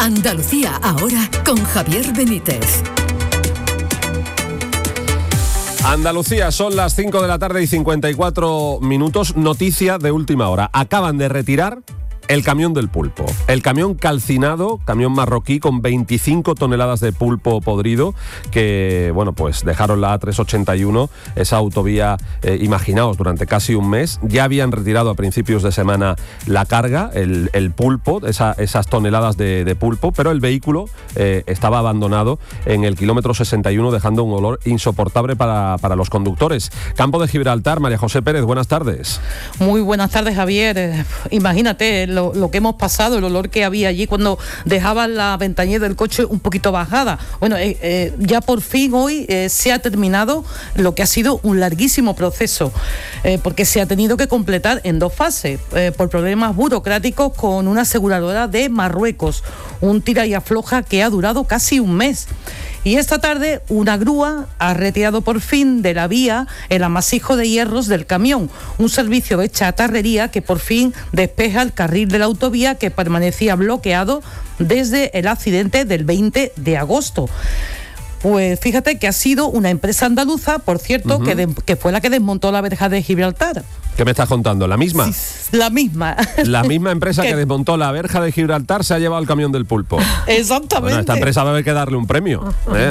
Andalucía ahora con Javier Benítez. Andalucía, son las 5 de la tarde y 54 minutos. Noticia de última hora. Acaban de retirar el camión del pulpo. El camión calcinado, camión marroquí con 25 toneladas de pulpo podrido que, bueno, pues dejaron la A381, esa autovía, imaginaos, durante casi un mes. Ya habían retirado a principios de semana la carga, el pulpo, esas toneladas de pulpo, pero el vehículo estaba abandonado en el kilómetro 61, dejando un olor insoportable para los conductores. Campo de Gibraltar, María José Pérez, buenas tardes. Muy buenas tardes, Javier. Imagínate lo que hemos pasado, el olor que había allí cuando dejaban la ventanilla del coche un poquito bajada. Bueno, ya por fin hoy se ha terminado lo que ha sido un larguísimo proceso, porque se ha tenido que completar en 2 fases, por problemas burocráticos con una aseguradora de Marruecos, un tira y afloja que ha durado casi un mes. Y esta tarde una grúa ha retirado por fin de la vía el amasijo de hierros del camión, un servicio de chatarrería que por fin despeja el carril de la autovía que permanecía bloqueado desde el accidente del 20 de agosto. Pues fíjate que ha sido una empresa andaluza, por cierto, que fue la que desmontó la verja de Gibraltar. ¿Qué me estás contando? ¿La misma? Sí, la misma. La misma empresa que desmontó la verja de Gibraltar se ha llevado el camión del pulpo. Exactamente. Bueno, a esta empresa va a haber que darle un premio.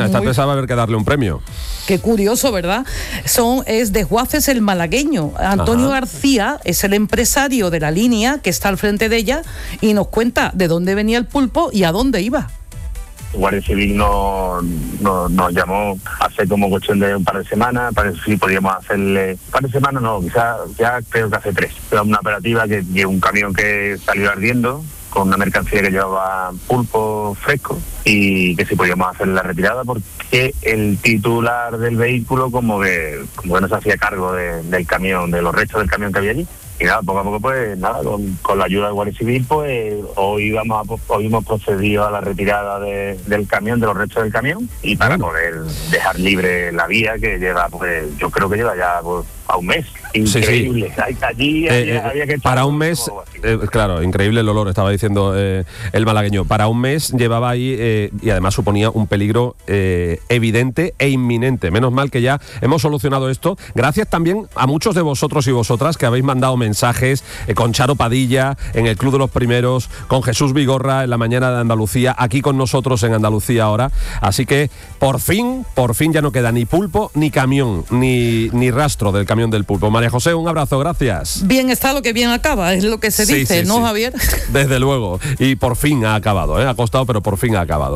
Qué curioso, ¿verdad? Es Desguaces el malagueño. Antonio García es el empresario de la línea que está al frente de ella y nos cuenta de dónde venía el pulpo y a dónde iba. Guardia Civil nos llamó hace como cuestión de un par de semanas para ver si podíamos hacerle... Un par de semanas no, quizás ya creo que hace 3. Era una operativa que un camión que salió ardiendo con una mercancía que llevaba pulpo fresco y que si podíamos hacer la retirada porque el titular del vehículo como que no se hacía cargo del camión, de los restos del camión que había allí. Y nada, poco a poco, pues nada, con la ayuda de Guardia Civil, pues hoy hemos procedido a la retirada del camión, de los restos del camión, y para poder dejar libre la vía que lleva, pues yo creo que lleva ya pues, a un mes. Increíble. Sí. Allí había que para un mes, claro, increíble el olor, estaba diciendo el malagueño. Para un mes llevaba ahí y además suponía un peligro evidente e inminente. Menos mal que ya hemos solucionado esto. Gracias también a muchos de vosotros y vosotras que habéis mandado mensajes con Charo Padilla en el Club de los Primeros, con Jesús Vigorra en la Mañana de Andalucía, aquí con nosotros en Andalucía ahora. Así que por fin ya no queda ni pulpo, ni camión, ni rastro del camión del pulpo. María José, un abrazo, gracias. Bien está lo que bien acaba, es lo que se dice, ¿no, Javier? Desde luego, y por fin ha acabado, ha costado, pero por fin ha acabado.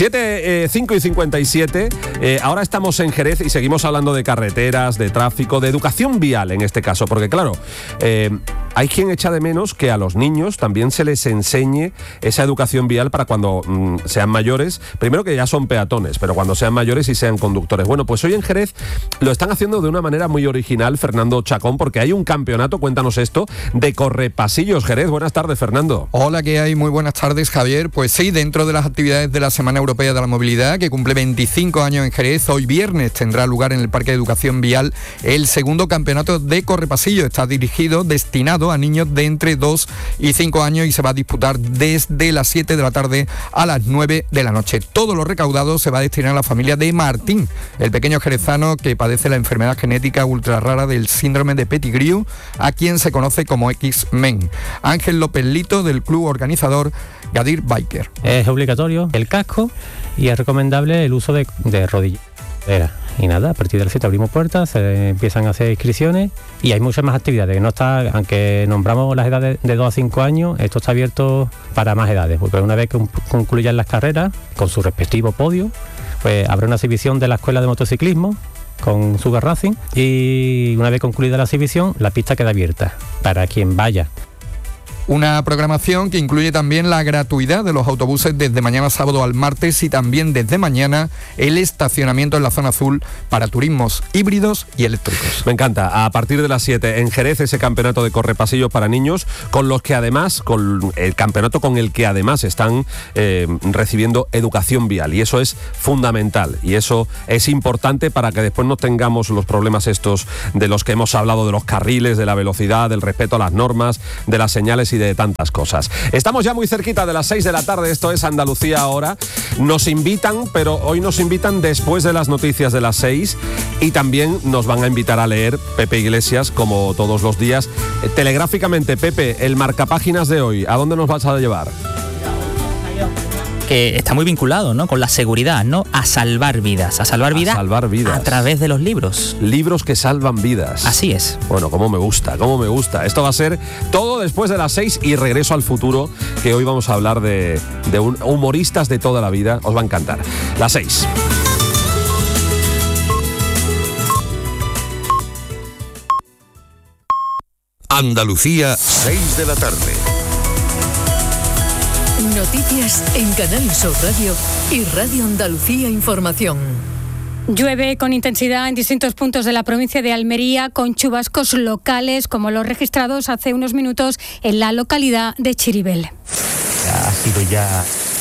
5 y 57, ahora estamos en Jerez y seguimos hablando de carreteras, de tráfico, de educación vial en este caso, porque claro, hay quien echa de menos que a los niños también se les enseñe esa educación vial para cuando sean mayores, primero que ya son peatones, pero cuando sean mayores y sean conductores. Bueno, pues hoy en Jerez lo están haciendo de una manera muy original, Fernando Chacón, porque hay un campeonato, cuéntanos esto, de correpasillos. Jerez, buenas tardes, Fernando. Hola, ¿qué hay? Muy buenas tardes, Javier. Pues sí, dentro de las actividades de la Semana Europea de la Movilidad, que cumple 25 años en Jerez, hoy viernes tendrá lugar en el Parque de Educación Vial el segundo campeonato de correpasillos. Está destinado a niños de entre 2 y 5 años y se va a disputar desde las 7 de la tarde a las 9 de la noche. Todo lo recaudado se va a destinar a la familia de Martín, el pequeño jerezano que padece la enfermedad genética ultra rara del síndrome de Pettigrew, a quien se conoce como X-Men. Ángel López Lito, del club organizador Gadir Biker. Es obligatorio el casco y es recomendable el uso de rodilleras. Y nada, a partir de las 7 abrimos puertas, se empiezan a hacer inscripciones y hay muchas más actividades. No está, aunque nombramos las edades de 2 a 5 años, esto está abierto para más edades, porque una vez que concluyan las carreras, con su respectivo podio, pues habrá una exhibición de la Escuela de Motociclismo con Sugar Racing y una vez concluida la exhibición, la pista queda abierta para quien vaya. Una programación que incluye también la gratuidad de los autobuses desde mañana sábado al martes y también desde mañana el estacionamiento en la zona azul para turismos híbridos y eléctricos. Me encanta. A partir de las 7 en Jerez ese campeonato de correpasillos para niños con el campeonato con el que además están recibiendo educación vial y eso es fundamental y eso es importante para que después no tengamos los problemas estos de los que hemos hablado, de los carriles, de la velocidad, del respeto a las normas, de las señales y y de tantas cosas. Estamos ya muy cerquita de las 6 de la tarde, esto es Andalucía Ahora. Nos invitan, pero hoy nos invitan después de las noticias de las 6 y también nos van a invitar a leer Pepe Iglesias, como todos los días. Telegráficamente, Pepe, el marcapáginas de hoy, ¿a dónde nos vas a llevar? Que está muy vinculado, ¿no?, con la seguridad, ¿no? A salvar vidas. A salvar vidas a través de los libros. Libros que salvan vidas. Así es. Bueno, cómo me gusta. Esto va a ser todo después de las 6 y Regreso al Futuro, que hoy vamos a hablar de humoristas de toda la vida. Os va a encantar. Las 6. Andalucía, 6 de la tarde. Noticias en Canal Sur Radio y Radio Andalucía Información. Llueve con intensidad en distintos puntos de la provincia de Almería, con chubascos locales como los registrados hace unos minutos en la localidad de Chiribel. Ha sido ya...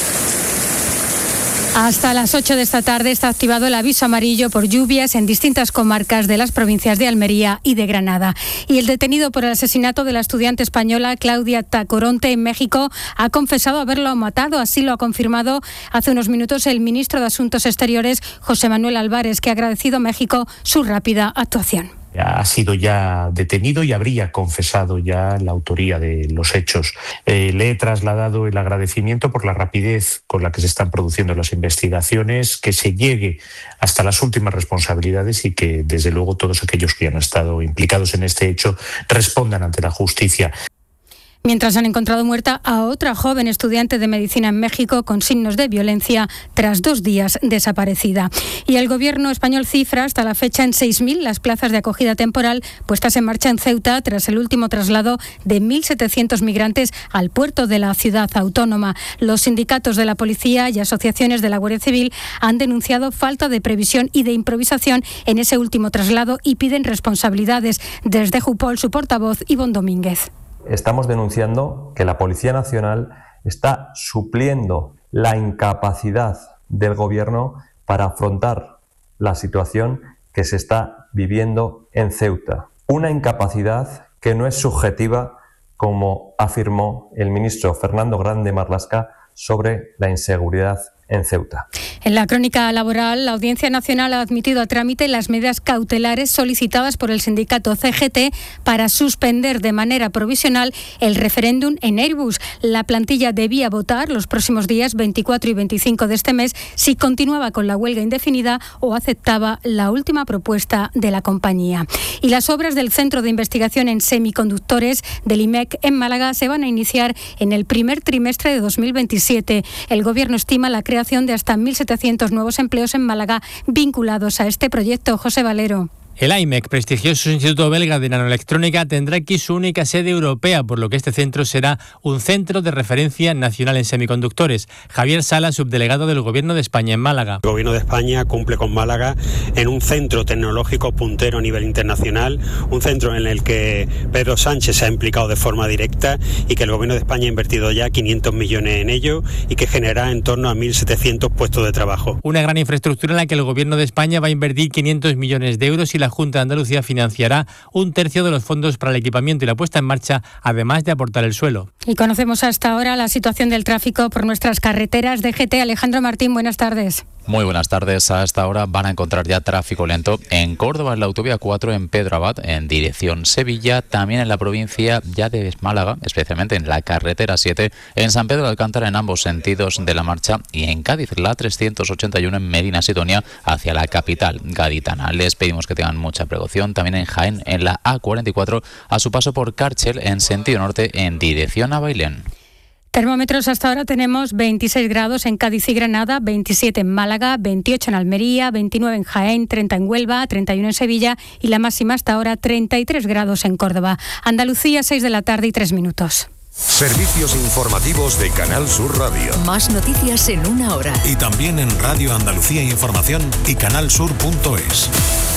Hasta las 8 de esta tarde está activado el aviso amarillo por lluvias en distintas comarcas de las provincias de Almería y de Granada. Y el detenido por el asesinato de la estudiante española Claudia Tacoronte en México ha confesado haberlo matado. Así lo ha confirmado hace unos minutos el ministro de Asuntos Exteriores, José Manuel Álvarez, que ha agradecido a México su rápida actuación. Ha sido ya detenido y habría confesado ya la autoría de los hechos. Le he trasladado el agradecimiento por la rapidez con la que se están produciendo las investigaciones, que se llegue hasta las últimas responsabilidades y que, desde luego, todos aquellos que han estado implicados en este hecho respondan ante la justicia. Mientras han encontrado muerta a otra joven estudiante de medicina en México con signos de violencia tras 2 días desaparecida. Y el gobierno español cifra hasta la fecha en 6.000 las plazas de acogida temporal puestas en marcha en Ceuta tras el último traslado de 1.700 migrantes al puerto de la ciudad autónoma. Los sindicatos de la policía y asociaciones de la Guardia Civil han denunciado falta de previsión y de improvisación en ese último traslado y piden responsabilidades. Desde Jupol, su portavoz, Ivonne Domínguez. Estamos denunciando que la Policía Nacional está supliendo la incapacidad del Gobierno para afrontar la situación que se está viviendo en Ceuta. Una incapacidad que no es subjetiva, como afirmó el ministro Fernando Grande Marlaska sobre la inseguridad en Ceuta. En la crónica laboral, la Audiencia Nacional ha admitido a trámite las medidas cautelares solicitadas por el sindicato CGT para suspender de manera provisional el referéndum en Airbus. La plantilla debía votar los próximos días 24 y 25 de este mes si continuaba con la huelga indefinida o aceptaba la última propuesta de la compañía. Y las obras del Centro de Investigación en Semiconductores del IMEC en Málaga se van a iniciar en el primer trimestre de 2027. El Gobierno estima la creación de hasta 1.700 nuevos empleos en Málaga vinculados a este proyecto. José Valero. El IMEC, prestigioso instituto belga de nanoelectrónica, tendrá aquí su única sede europea, por lo que este centro será un centro de referencia nacional en semiconductores. Javier Sala, subdelegado del Gobierno de España en Málaga. El Gobierno de España cumple con Málaga en un centro tecnológico puntero a nivel internacional, un centro en el que Pedro Sánchez se ha implicado de forma directa y que el Gobierno de España ha invertido ya 500 millones en ello y que generará en torno a 1.700 puestos de trabajo. Una gran infraestructura en la que el Gobierno de España va a invertir 500 millones de euros y la Junta de Andalucía financiará 1/3 de los fondos para el equipamiento y la puesta en marcha, además de aportar el suelo. Y conocemos hasta ahora la situación del tráfico por nuestras carreteras. DGT, Alejandro Martín, buenas tardes. Muy buenas tardes. A esta hora van a encontrar ya tráfico lento en Córdoba, en la autovía 4, en Pedro Abad, en dirección Sevilla, también en la provincia ya de Málaga, especialmente en la carretera 7, en San Pedro de Alcántara en ambos sentidos de la marcha y en Cádiz, la 381 en Medina Sidonia hacia la capital gaditana. Les pedimos que tengan mucha precaución también en Jaén, en la A44, a su paso por Cárchel, en sentido norte, en dirección a Bailén. Termómetros hasta ahora tenemos 26 grados en Cádiz y Granada, 27 en Málaga, 28 en Almería, 29 en Jaén, 30 en Huelva, 31 en Sevilla y la máxima hasta ahora 33 grados en Córdoba. Andalucía, 6 de la tarde y 3 minutos. Servicios informativos de Canal Sur Radio. Más noticias en una hora. Y también en Radio Andalucía Información y canalsur.es.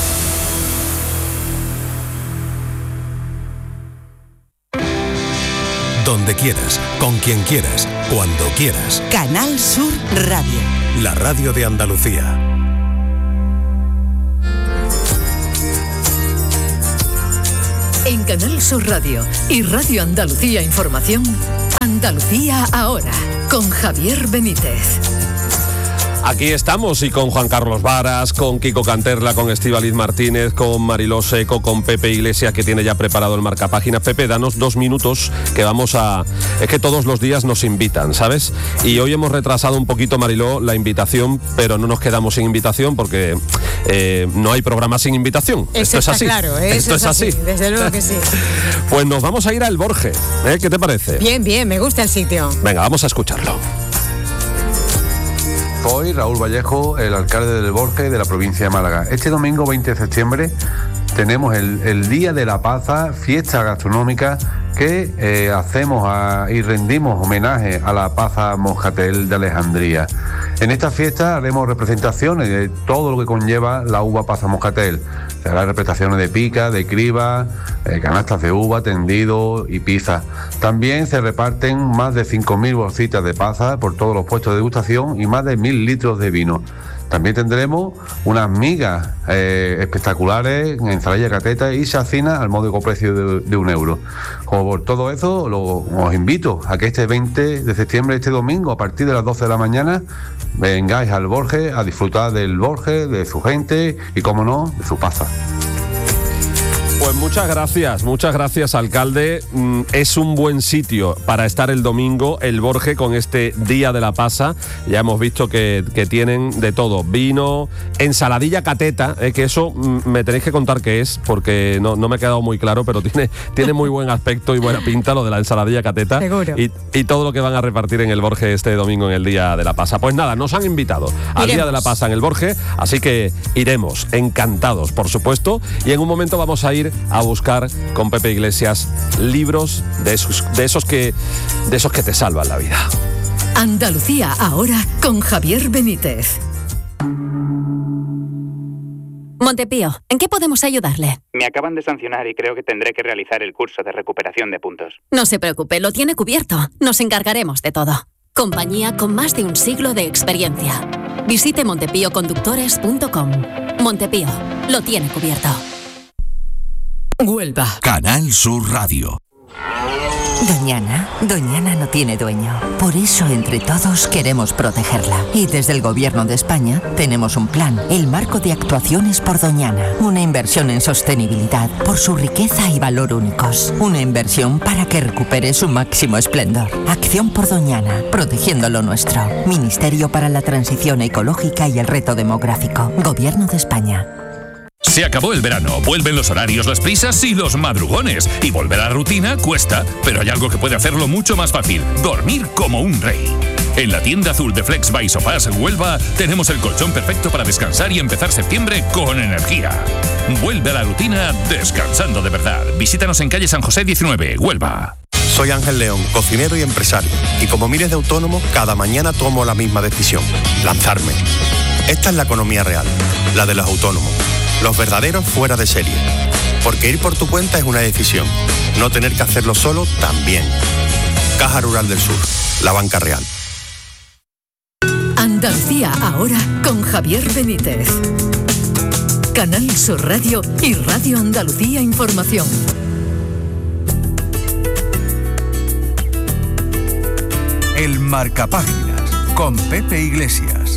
Donde quieras, con quien quieras, cuando quieras. Canal Sur Radio. La radio de Andalucía. En Canal Sur Radio y Radio Andalucía Información, Andalucía Ahora, con Javier Benítez. Aquí estamos, y con Juan Carlos Varas, con Kiko Canterla, con Estíbaliz Martínez, con Mariló Seco, con Pepe Iglesias, que tiene ya preparado el marcapáginas. Pepe, danos 2 minutos, que vamos a... Es que todos los días nos invitan, ¿sabes? Y hoy hemos retrasado un poquito, Mariló, la invitación, pero no nos quedamos sin invitación porque no hay programa sin invitación. Esto es así. Claro, esto es así. Desde luego que sí. Pues nos vamos a ir al Borge, ¿Qué te parece? Bien, bien, me gusta el sitio. Venga, vamos a escucharlo. Soy Raúl Vallejo, el alcalde del Borge de la provincia de Málaga. Este domingo 20 de septiembre tenemos el Día de la Paza, fiesta gastronómica que hacemos y rendimos homenaje a la Paza Moscatel de Alejandría. En esta fiesta haremos representaciones de todo lo que conlleva la uva Paza Moscatel. Se harán representaciones de pica, de criba, canastas de uva, tendido y pizza. También se reparten más de 5.000 bolsitas de paza por todos los puestos de degustación y más de 1.000 litros de vino. También tendremos unas migas espectaculares, ensalada cateta y chacina al módico precio de €1. Como por todo eso, os invito a que este 20 de septiembre, este domingo, a partir de las 12 de la mañana, vengáis al Borge a disfrutar del Borge, de su gente y, como no, de su paza. Pues muchas gracias, alcalde. Es un buen sitio para estar el domingo, el Borge, con este Día de la Paza. Ya hemos visto que tienen de todo, vino, ensaladilla cateta, que eso me tenéis que contar qué es, porque no me ha quedado muy claro, pero tiene muy buen aspecto y buena pinta lo de la ensaladilla cateta. Seguro. Y todo lo que van a repartir en el Borge este domingo en el Día de la Paza. Pues nada, nos han invitado al Día de la Paza en el Borge, así que iremos, encantados, por supuesto, y en un momento vamos a ir a buscar con Pepe Iglesias libros de esos que te salvan la vida. Andalucía Ahora, con Javier Benítez. Montepío, ¿en qué podemos ayudarle? Me acaban de sancionar y creo que tendré que realizar el curso de recuperación de puntos. No se preocupe, lo tiene cubierto. Nos encargaremos de todo. Compañía con más de un siglo de experiencia. Visite montepíoconductores.com. Montepío, lo tiene cubierto. Huelva. Canal Sur Radio. Doñana no tiene dueño. Por eso, entre todos, queremos protegerla. Y desde el Gobierno de España tenemos un plan, el Marco de Actuaciones por Doñana. Una inversión en sostenibilidad por su riqueza y valor únicos. Una inversión para que recupere su máximo esplendor. Acción por Doñana, protegiendo lo nuestro. Ministerio para la Transición Ecológica y el Reto Demográfico. Gobierno de España. Se acabó el verano, vuelven los horarios, las prisas y los madrugones. Y volver a la rutina cuesta, pero hay algo que puede hacerlo mucho más fácil: dormir como un rey. En la tienda azul de Flex by Sofás Huelva tenemos el colchón perfecto para descansar y empezar septiembre con energía. Vuelve a la rutina descansando de verdad. Visítanos en calle San José 19, Huelva. Soy Ángel León, cocinero y empresario. Y como miles de autónomos, cada mañana tomo la misma decisión: lanzarme. Esta es la economía real, la de los autónomos. Los verdaderos fuera de serie. Porque ir por tu cuenta es una decisión. No tener que hacerlo solo también. Caja Rural del Sur, la banca real. Andalucía Ahora, con Javier Benítez. Canal Sur Radio y Radio Andalucía Información. El Marcapáginas, con Pepe Iglesias.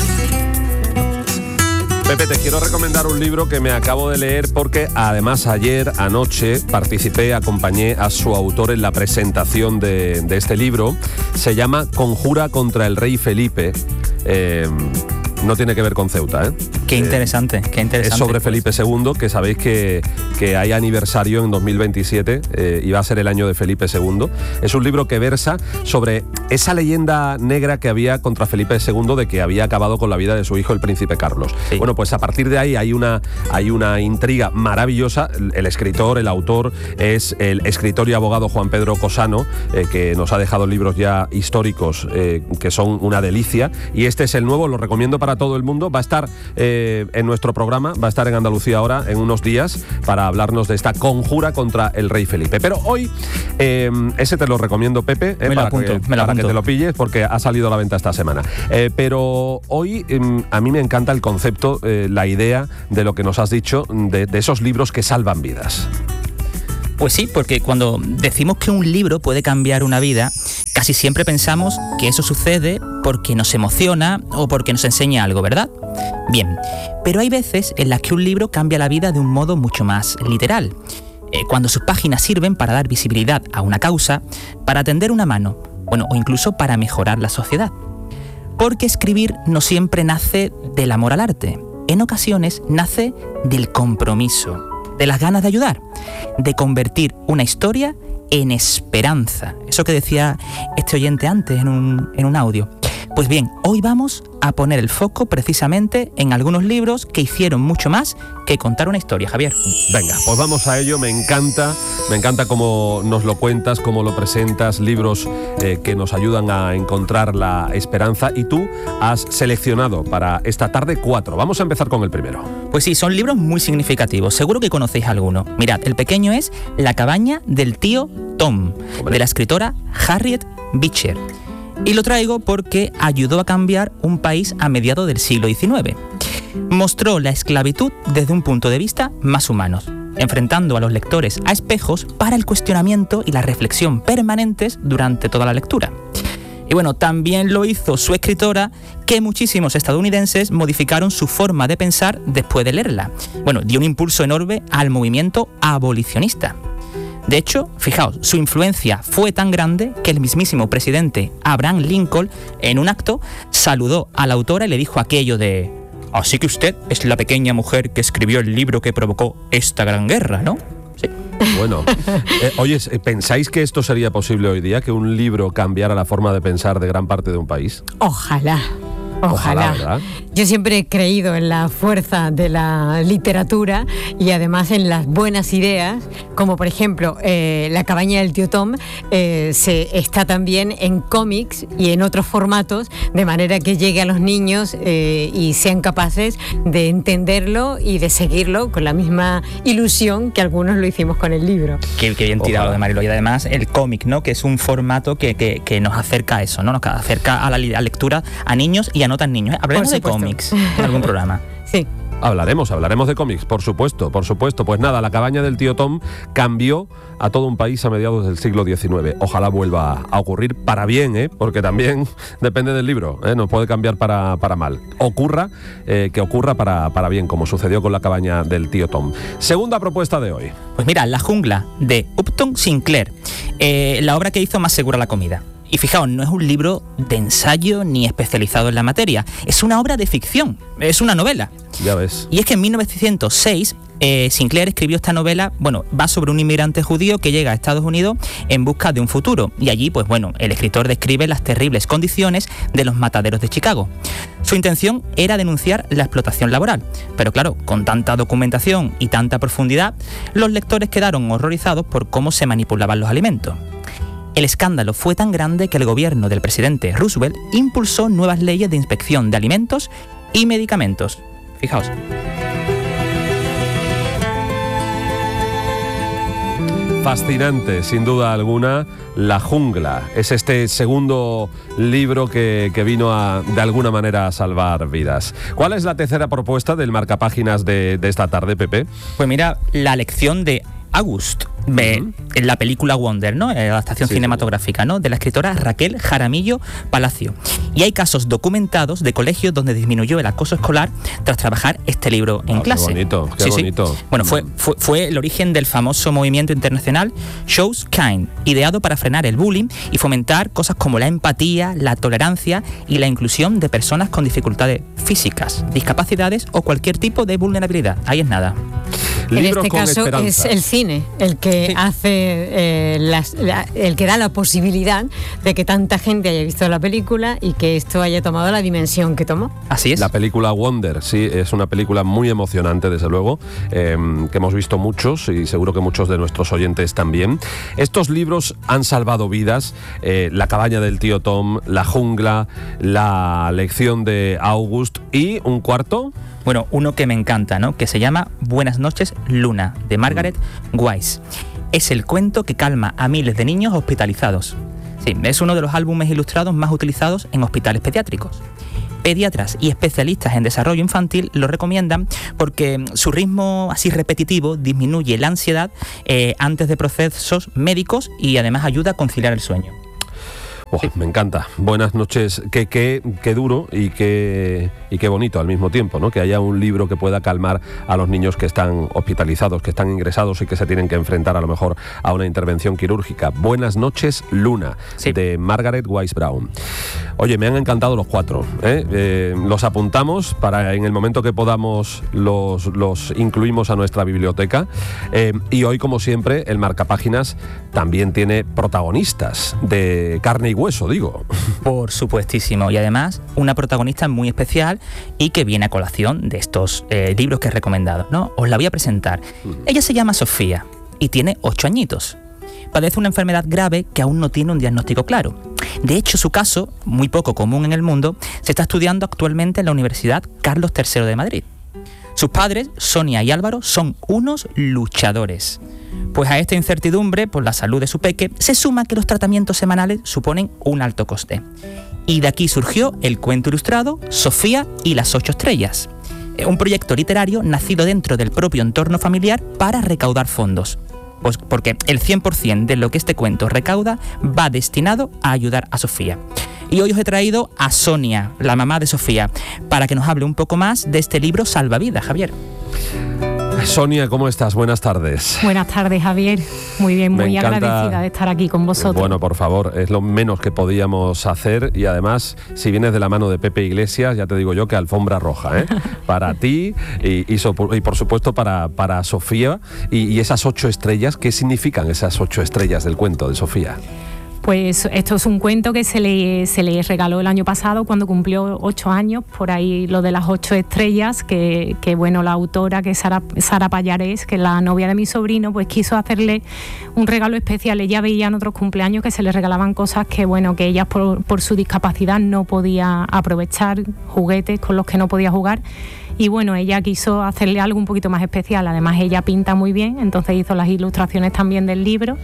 Pepe, te quiero recomendar un libro que me acabo de leer porque además anoche acompañé a su autor en la presentación de este libro. Se llama Conjura contra el Rey Felipe. No tiene que ver con Ceuta, ¿eh? Qué interesante. Es sobre Felipe II, que sabéis que hay aniversario en 2027 y va a ser el año de Felipe II. Es un libro que versa sobre esa leyenda negra que había contra Felipe II de que había acabado con la vida de su hijo, el príncipe Carlos. Sí. Bueno, pues a partir de ahí hay una intriga maravillosa. El escritor, el autor, es el escritor y abogado Juan Pedro Cosano, que nos ha dejado libros ya históricos que son una delicia. Y este es el nuevo, lo recomiendo para todo el mundo. Va a estar en nuestro programa, va a estar en Andalucía Ahora en unos días para hablarnos de esta conjura contra el rey Felipe. Pero hoy, ese te lo recomiendo, Pepe, para que te lo pilles, porque ha salido a la venta esta semana. Pero hoy a mí me encanta el concepto, la idea de lo que nos has dicho, de esos libros que salvan vidas. Pues sí, porque cuando decimos que un libro puede cambiar una vida, casi siempre pensamos que eso sucede porque nos emociona o porque nos enseña algo, ¿verdad? Bien, pero hay veces en las que un libro cambia la vida de un modo mucho más literal. Cuando sus páginas sirven para dar visibilidad a una causa, para tender una mano, bueno, o incluso para mejorar la sociedad. Porque escribir no siempre nace del amor al arte. En ocasiones nace del compromiso, de las ganas de ayudar, de convertir una historia en esperanza. Eso que decía este oyente antes en un audio. Pues bien, hoy vamos a poner el foco precisamente en algunos libros que hicieron mucho más que contar una historia, Javier. Venga, pues vamos a ello. Me encanta cómo nos lo cuentas, cómo lo presentas, libros que nos ayudan a encontrar la esperanza, y tú has seleccionado para esta tarde 4. Vamos a empezar con el primero. Pues sí, son libros muy significativos, seguro que conocéis alguno. Mirad, el pequeño es La cabaña del tío Tom, de la escritora Harriet Beecher. Y lo traigo porque ayudó a cambiar un país a mediados del siglo XIX. Mostró la esclavitud desde un punto de vista más humano, enfrentando a los lectores a espejos para el cuestionamiento y la reflexión permanentes durante toda la lectura. Y bueno, también lo hizo su escritora, que muchísimos estadounidenses modificaron su forma de pensar después de leerla. Bueno, dio un impulso enorme al movimiento abolicionista. De hecho, fijaos, su influencia fue tan grande que el mismísimo presidente Abraham Lincoln, en un acto, saludó a la autora y le dijo aquello de: «Así que usted es la pequeña mujer que escribió el libro que provocó esta gran guerra, ¿no?» Sí. Bueno, oye, ¿pensáis que esto sería posible hoy día, que un libro cambiara la forma de pensar de gran parte de un país? Ojalá. ¿Verdad? Yo siempre he creído en la fuerza de la literatura y además en las buenas ideas, como por ejemplo La cabaña del tío Tom está también en cómics y en otros formatos, de manera que llegue a los niños y sean capaces de entenderlo y de seguirlo con la misma ilusión que algunos lo hicimos con el libro. Qué bien tirado de Marilo. Y además el cómic, ¿no?, que es un formato que nos acerca a eso, ¿no? Nos acerca a la lectura a niños y a no tan niños. Hablaremos de cómics en algún programa. Sí. Hablaremos de cómics, por supuesto. Pues nada, La cabaña del tío Tom cambió a todo un país a mediados del siglo XIX. Ojalá vuelva a ocurrir para bien, porque también depende del libro, no puede cambiar para mal. Que ocurra para bien, como sucedió con La cabaña del tío Tom. Segunda propuesta de hoy. Pues mira, La jungla, de Upton Sinclair, la obra que hizo más segura la comida. Y fijaos, no es un libro de ensayo ni especializado en la materia, es una obra de ficción, es una novela. Ya ves. Y es que en 1906 Sinclair escribió esta novela, va sobre un inmigrante judío que llega a Estados Unidos en busca de un futuro. Y allí, el escritor describe las terribles condiciones de los mataderos de Chicago. Su intención era denunciar la explotación laboral. Pero claro, con tanta documentación y tanta profundidad, los lectores quedaron horrorizados por cómo se manipulaban los alimentos. El escándalo fue tan grande que el gobierno del presidente Roosevelt impulsó nuevas leyes de inspección de alimentos y medicamentos. Fijaos. Fascinante, sin duda alguna, La jungla. Es este segundo libro que vino de alguna manera a salvar vidas. ¿Cuál es la tercera propuesta del marcapáginas de esta tarde, Pepe? Pues mira, la lección de August, en la película Wonder, ¿no? La adaptación cinematográfica, ¿no?, de la escritora Raquel Jaramillo Palacio. Y hay casos documentados de colegios donde disminuyó el acoso escolar tras trabajar este libro en clase. Qué bonito. Bueno, fue el origen del famoso movimiento internacional Choose Kind, ideado para frenar el bullying y fomentar cosas como la empatía, la tolerancia y la inclusión de personas con dificultades físicas, discapacidades o cualquier tipo de vulnerabilidad. Ahí es nada. En este caso es el cine el que hace el que da la posibilidad de que tanta gente haya visto la película y que esto haya tomado la dimensión que tomó. Así es. La película Wonder, sí, es una película muy emocionante, desde luego, que hemos visto muchos y seguro que muchos de nuestros oyentes también. Estos libros han salvado vidas. La cabaña del tío Tom, La jungla, La lección de August y un cuarto. Bueno, uno que me encanta, ¿no?, que se llama Buenas noches, Luna, de Margaret Wise. Es el cuento que calma a miles de niños hospitalizados. Sí, es uno de los álbumes ilustrados más utilizados en hospitales pediátricos. Pediatras y especialistas en desarrollo infantil lo recomiendan porque su ritmo así repetitivo disminuye la ansiedad antes de procesos médicos y además ayuda a conciliar el sueño. Sí. Me encanta. Buenas noches. Qué duro y qué bonito al mismo tiempo, ¿no? Que haya un libro que pueda calmar a los niños que están hospitalizados, que están ingresados y que se tienen que enfrentar a lo mejor a una intervención quirúrgica. Buenas noches, Luna, de Margaret Wise Brown. Oye, me han encantado los 4. Los apuntamos para en el momento que podamos los incluimos a nuestra biblioteca. Y hoy, como siempre, el Marcapáginas también tiene protagonistas de carne y hueso, digo. Por supuestísimo. Y además, una protagonista muy especial y que viene a colación de estos libros que he recomendado, ¿no? Os la voy a presentar. Ella se llama Sofía y tiene 8 añitos. Padece una enfermedad grave que aún no tiene un diagnóstico claro. De hecho, su caso, muy poco común en el mundo, se está estudiando actualmente en la Universidad Carlos III de Madrid. Sus padres, Sonia y Álvaro, son unos luchadores. Pues a esta incertidumbre por la salud de su peque se suma que los tratamientos semanales suponen un alto coste. Y de aquí surgió el cuento ilustrado Sofía y las 8 estrellas, un proyecto literario nacido dentro del propio entorno familiar para recaudar fondos. Pues porque el 100% de lo que este cuento recauda va destinado a ayudar a Sofía. Y hoy os he traído a Sonia, la mamá de Sofía, para que nos hable un poco más de este libro Salvavidas, Javier. Sonia, ¿cómo estás? Buenas tardes. Buenas tardes, Javier. Muy bien, muy agradecida de estar aquí con vosotros. Bueno, por favor, es lo menos que podíamos hacer y además, si vienes de la mano de Pepe Iglesias, ya te digo yo que alfombra roja, ¿eh? Para ti y por supuesto para Sofía y esas 8 estrellas. ¿Qué significan esas 8 estrellas del cuento de Sofía? Pues esto es un cuento que se le regaló el año pasado cuando cumplió 8 años, por ahí lo de las 8 estrellas, que bueno, la autora, que es Sara Pallarés, que es la novia de mi sobrino, pues quiso hacerle un regalo especial. Ella veía en otros cumpleaños que se le regalaban cosas que bueno, que ella por su discapacidad no podía aprovechar, juguetes con los que no podía jugar. Y bueno, ella quiso hacerle algo un poquito más especial. Además, ella pinta muy bien, entonces hizo las ilustraciones también del libro.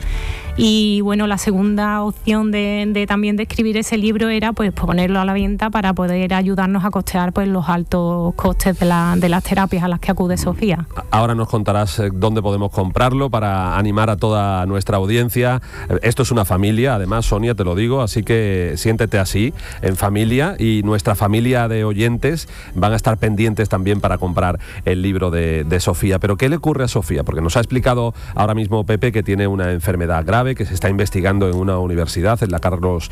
Y bueno, la segunda opción de también de escribir ese libro era pues ponerlo a la venta para poder ayudarnos a costear pues los altos costes de las terapias a las que acude Sofía. Ahora nos contarás dónde podemos comprarlo para animar a toda nuestra audiencia. Esto es una familia, además, Sonia, te lo digo, así que siéntete así, en familia, y nuestra familia de oyentes van a estar pendientes también para comprar el libro de Sofía. Pero ¿qué le ocurre a Sofía? Porque nos ha explicado ahora mismo Pepe que tiene una enfermedad grave que se está investigando en una universidad, en la Carlos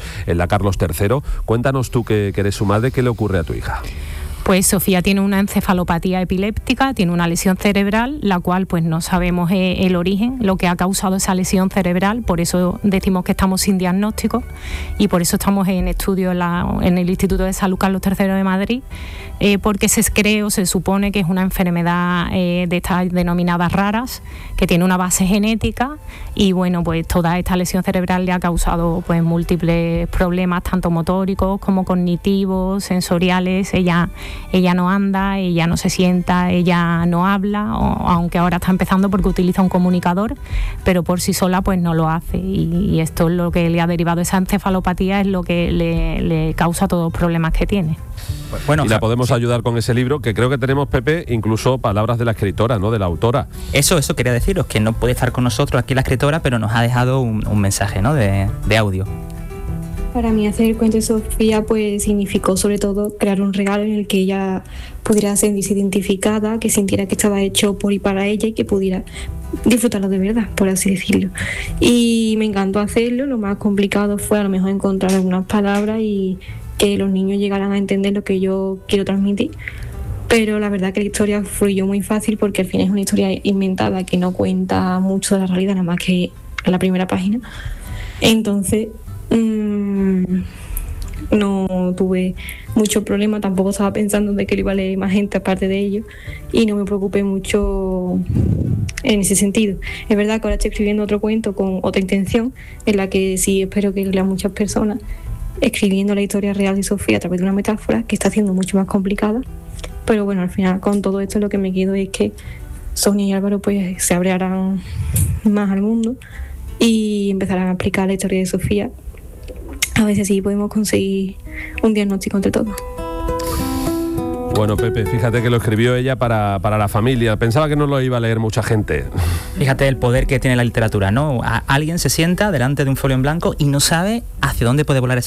III. Cuéntanos tú, que eres su madre, ¿qué le ocurre a tu hija? Pues Sofía tiene una encefalopatía epiléptica, tiene una lesión cerebral, la cual pues no sabemos el origen, lo que ha causado esa lesión cerebral, por eso decimos que estamos sin diagnóstico y por eso estamos en estudio en el Instituto de Salud Carlos III de Madrid, porque se cree o se supone que es una enfermedad de estas denominadas raras, que tiene una base genética y bueno, pues toda esta lesión cerebral le ha causado pues múltiples problemas, tanto motóricos como cognitivos, sensoriales. Ella no anda, ella no se sienta, ella no habla, aunque ahora está empezando porque utiliza un comunicador, pero por sí sola pues no lo hace y esto es lo que le ha derivado, esa encefalopatía es lo que le causa todos los problemas que tiene. Bueno, y la podemos ayudar con ese libro, que creo que tenemos, Pepe, incluso palabras de la escritora, ¿no? De la autora. Eso quería deciros, que no puede estar con nosotros aquí la escritora, pero nos ha dejado un mensaje, ¿no? de audio. Para mí hacer el cuento de Sofía pues significó sobre todo crear un regalo en el que ella pudiera sentirse identificada, que sintiera que estaba hecho por y para ella y que pudiera disfrutarlo de verdad, por así decirlo. Y me encantó hacerlo, lo más complicado fue a lo mejor encontrar algunas palabras y que los niños llegaran a entender lo que yo quiero transmitir. Pero la verdad que la historia fluyó muy fácil porque al final es una historia inventada que no cuenta mucho de la realidad, nada más que en la primera página. Entonces no tuve mucho problema, tampoco estaba pensando de que le iba a leer más gente aparte de ello y no me preocupé mucho en ese sentido. Es verdad que ahora estoy escribiendo otro cuento con otra intención, en la que sí espero que lean muchas personas, escribiendo la historia real de Sofía a través de una metáfora que está haciendo mucho más complicada, pero bueno, al final con todo esto lo que me quedo es que Sonia y Álvaro pues se abrirán más al mundo y empezarán a explicar la historia de Sofía. A ver si así podemos conseguir un diagnóstico entre todos. Bueno, Pepe, fíjate que lo escribió ella para la familia. Pensaba que no lo iba a leer mucha gente. Fíjate el poder que tiene la literatura, ¿no? Alguien se sienta delante de un folio en blanco y no sabe hacia dónde puede volar ese